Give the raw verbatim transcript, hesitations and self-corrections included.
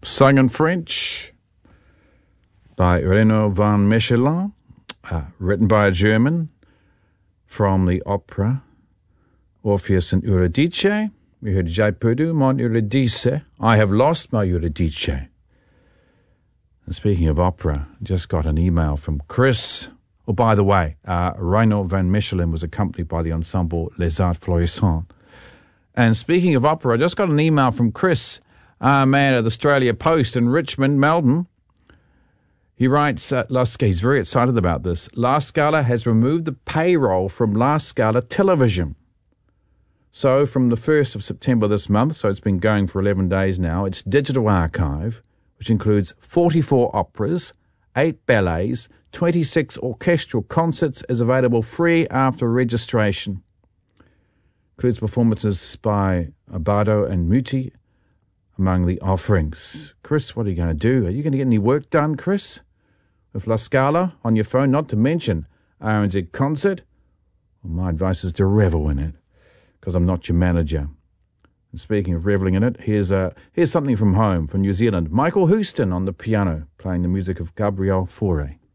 sung in French by Renaud van Mechelen, uh, written by a German, from the opera Orpheus and Eurydice. We heard J'ai perdu mon Eurydice. I have lost my Eurydice. And speaking of opera, I just got an email from Chris. Oh, by the way, uh, Renaud van Mechelen was accompanied by the ensemble Les Arts Florissants. And speaking of opera, I just got an email from Chris, uh, man at the Australia Post in Richmond, Melbourne. He writes, uh, La, he's very excited about this. La Scala has removed the payroll from La Scala Television. So from the first of September this month, so it's been going for eleven days now, its digital archive, which includes forty-four operas, eight ballets, twenty-six orchestral concerts, is available free after registration. Includes performances by Abbado and Muti among the offerings. Chris, what are you going to do? Are you going to get any work done, Chris? With La Scala on your phone, not to mention R N Z Concert? Well, my advice is to revel in it, because I'm not your manager. And speaking of reveling in it, here's uh, here's something from home, from New Zealand. Michael Houston on the piano, playing the music of Gabriel Fauré.